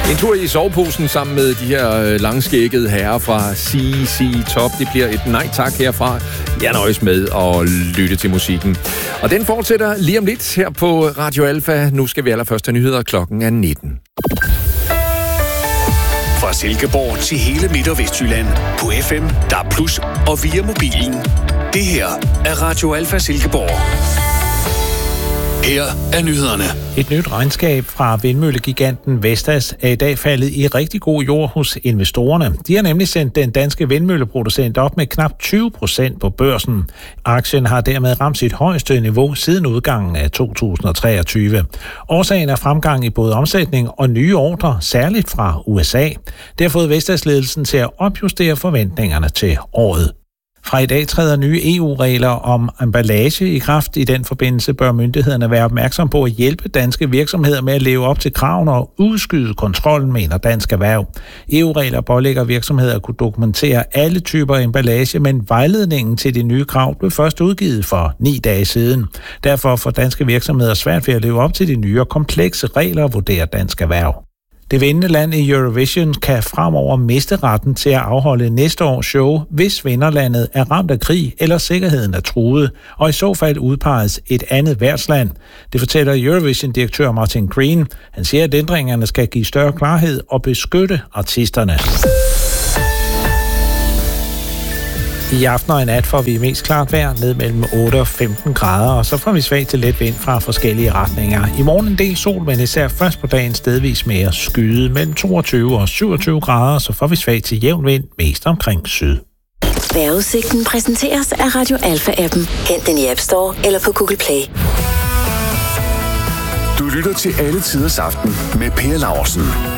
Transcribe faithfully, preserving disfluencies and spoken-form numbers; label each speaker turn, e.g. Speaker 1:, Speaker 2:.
Speaker 1: En tur i soveposen sammen med de her langskækkede herrer fra C C Top. Det bliver et nej tak herfra. Jeg nøjes med at lytte til musikken. Og den fortsætter lige om lidt her på Radio Alfa. Nu skal vi allerførst have nyheder. Klokken er nitten.
Speaker 2: Fra Silkeborg til hele Midt- og Vestjylland på F M, D A B plus, og via mobilen. Det her er Radio Alfa Silkeborg. Her er nyhederne.
Speaker 3: Et nyt regnskab fra vindmøllegiganten Vestas er i dag faldet i rigtig god jord hos investorerne. De har nemlig sendt den danske vindmølleproducent op med knap tyve procent på børsen. Aktien har dermed ramt sit højeste niveau siden udgangen af to tusind og treogtyve. Årsagen er fremgang i både omsætning og nye ordre, særligt fra U S A. Det har fået Vestas-ledelsen til at opjustere forventningerne til året. Fra i dag træder nye E U-regler om emballage i kraft. I den forbindelse bør myndighederne være opmærksom på at hjælpe danske virksomheder med at leve op til kravene og udskyde kontrollen, mener Dansk Erhverv. E U-regler pålægger virksomheder at kunne dokumentere alle typer emballage, men vejledningen til de nye krav blev først udgivet for ni dage siden. Derfor får danske virksomheder svært ved at leve op til de nye og komplekse regler, vurderer Dansk Erhverv. Det vindende land i Eurovision kan fremover miste retten til at afholde næste års show, hvis vinderlandet er ramt af krig eller sikkerheden er truet, og i så fald udpeges et andet værtsland. Det fortæller Eurovision-direktør Martin Green. Han siger, at ændringerne skal give større klarhed og beskytte artisterne. I aften og i nat får vi mest klart vejr ned mellem otte og femten grader, og så får vi svag til let vind fra forskellige retninger. I morgen en del sol, men især først på dagen stedvis mere skyde mellem toogtyve og syvogtyve grader, så får vi svag til jævn vind mest omkring syd.
Speaker 4: Vejrudsigten præsenteres af Radio Alfa-appen. Hent den i App Store eller på Google Play.
Speaker 2: Du lytter til Alle Tiders Aften med Per Laursen.